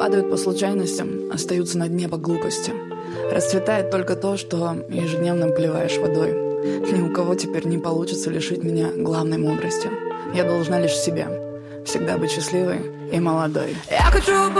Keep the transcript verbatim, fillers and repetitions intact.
падают по случайностям, остаются на дне по глупости. Расцветает только то, что ежедневно поливаешь водой. Ни у кого теперь не получится лишить меня главной мудрости. Я должна лишь себе всегда быть счастливой и молодой. Я хочу